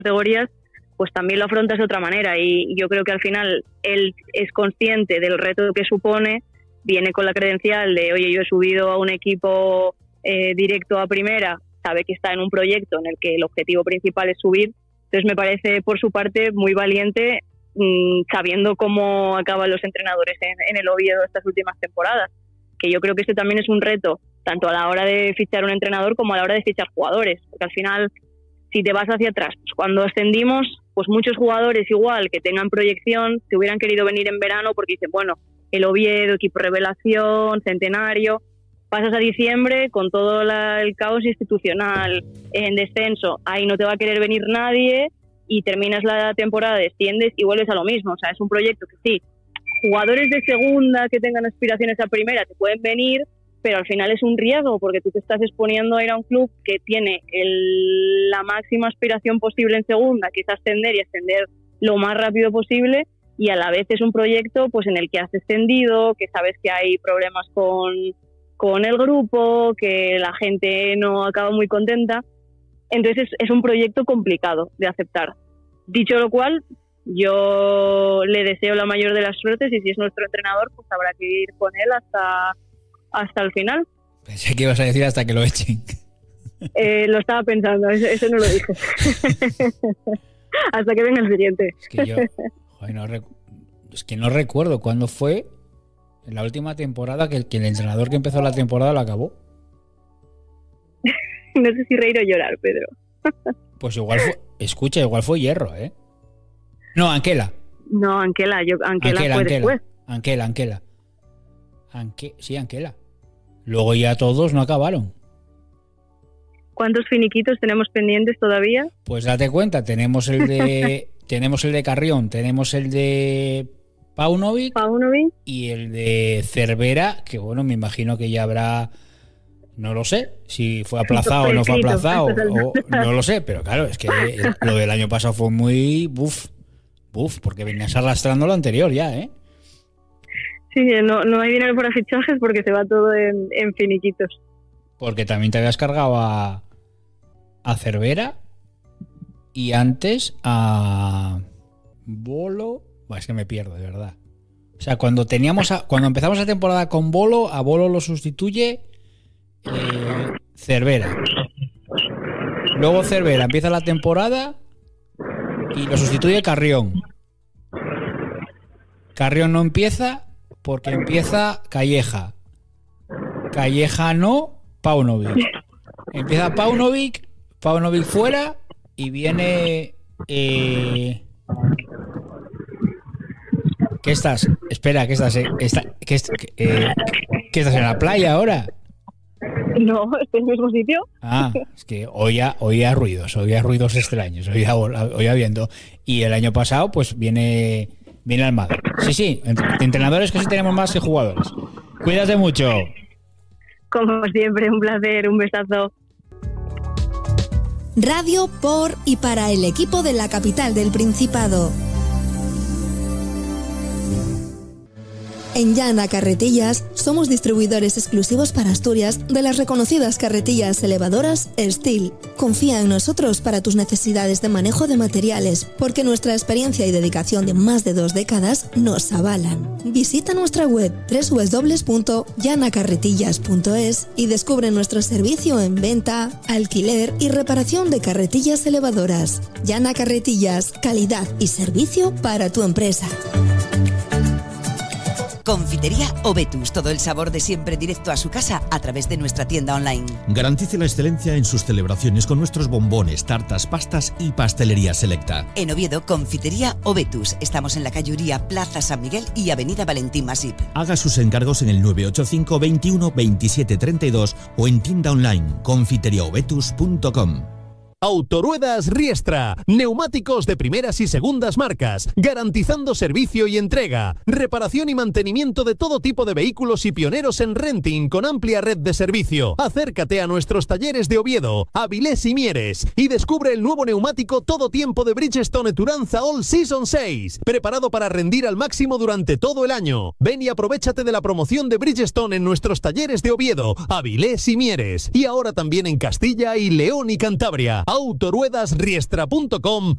categorías, pues también lo afrontas de otra manera, y yo creo que al final él es consciente del reto que supone, viene con la credencial de, oye, yo he subido a un equipo directo a primera, sabe que está en un proyecto en el que el objetivo principal es subir. Entonces me parece por su parte muy valiente, sabiendo cómo acaban los entrenadores en el Oviedo estas últimas temporadas, que yo creo que este también es un reto, tanto a la hora de fichar un entrenador como a la hora de fichar jugadores, porque al final, si te vas hacia atrás, pues cuando ascendimos, pues muchos jugadores igual que tengan proyección se hubieran querido venir en verano porque dicen, bueno, el Oviedo, equipo revelación, centenario. Pasas a diciembre con todo el caos institucional en descenso, ahí no te va a querer venir nadie y terminas la temporada, desciendes y vuelves a lo mismo. O sea, es un proyecto que sí, jugadores de segunda que tengan aspiraciones a primera te pueden venir, pero al final es un riesgo porque tú te estás exponiendo a ir a un club que tiene la máxima aspiración posible en segunda, que es ascender y ascender lo más rápido posible, y a la vez es un proyecto pues en el que has descendido, que sabes que hay problemas con el grupo, que la gente no acaba muy contenta. Entonces es un proyecto complicado de aceptar. Dicho lo cual, yo le deseo la mayor de las suertes, y si es nuestro entrenador, pues habrá que ir con él hasta el final. Pensé que ibas a decir hasta que lo echen. Lo estaba pensando, eso no lo dije. Hasta que venga el siguiente. Es que yo no recuerdo cuándo fue en la última temporada que el entrenador que empezó la temporada lo acabó. No sé si reír o llorar, Pedro. Pues igual fue Hierro, ¿eh? No, Anquela. No, Anquela fue después. Anquela. Sí, Anquela. Luego ya todos no acabaron. ¿Cuántos finiquitos tenemos pendientes todavía? Pues date cuenta, tenemos el de Carrión, tenemos el de Paunovic y el de Cervera, que bueno, me imagino que ya habrá, no lo sé, si fue aplazado o no fue aplazado, o no lo sé, pero claro, es que lo del año pasado fue muy buf, porque venías arrastrando lo anterior ya, ¿eh? Sí, no hay dinero para fichajes porque se va todo en finiquitos. Porque también te habías cargado a Cervera y antes a Bolo. Bueno, es que me pierdo, de verdad. O sea, cuando empezamos la temporada con Bolo, a Bolo lo sustituye Cervera. Luego Cervera empieza la temporada y lo sustituye Carrión. Carrión no empieza porque empieza Calleja. Calleja no, Paunovic. Empieza Paunovic fuera y viene... ¿Qué estás? Espera, ¿qué estás? ¿Qué estás en la playa ahora? No, estoy en el mismo sitio. Ah, es que oía ruidos extraños, oía viento. Y el año pasado, pues viene Almada. Sí, entrenadores casi tenemos más que jugadores. Cuídate mucho. Como siempre, un placer, un besazo. Radio por y para el equipo de la capital del Principado. En Llana Carretillas somos distribuidores exclusivos para Asturias de las reconocidas carretillas elevadoras Steel. Confía en nosotros para tus necesidades de manejo de materiales, porque nuestra experiencia y dedicación de más de 2 décadas nos avalan. Visita nuestra web www.llanacarretillas.es y descubre nuestro servicio en venta, alquiler y reparación de carretillas elevadoras. Llana Carretillas, calidad y servicio para tu empresa. Confitería Ovetus, todo el sabor de siempre directo a su casa a través de nuestra tienda online. Garantice la excelencia en sus celebraciones con nuestros bombones, tartas, pastas y pastelería selecta. En Oviedo, Confitería Ovetus. Estamos en la calle Uría, Plaza San Miguel y Avenida Valentín Masip. Haga sus encargos en el 985 21 27 32 o en tienda online confiteriaovetus.com. Autoruedas Riestra, neumáticos de primeras y segundas marcas, garantizando servicio y entrega, reparación y mantenimiento de todo tipo de vehículos y pioneros en renting con amplia red de servicio. Acércate a nuestros talleres de Oviedo, Avilés y Mieres y descubre el nuevo neumático todo tiempo de Bridgestone Turanza All Season 6, preparado para rendir al máximo durante todo el año. Ven y aprovéchate de la promoción de Bridgestone en nuestros talleres de Oviedo, Avilés y Mieres, y ahora también en Castilla y León y Cantabria. Autoruedasriestra.com